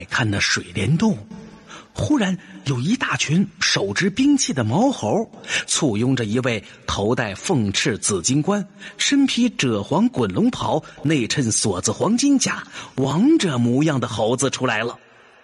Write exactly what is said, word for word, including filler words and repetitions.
看那水帘洞，忽然有一大群手执兵器的毛猴簇拥着一位头戴凤翅紫金冠、身披赭黄滚龙袍、内衬锁子黄金甲、王者模样的猴子出来了。